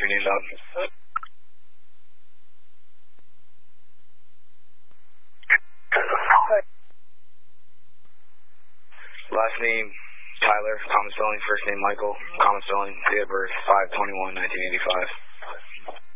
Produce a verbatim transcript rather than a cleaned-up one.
you need, dog. Last name, Tyler. Common spelling. First name, Michael. Common spelling. Date of birth, five twenty-one nineteen eighty-five.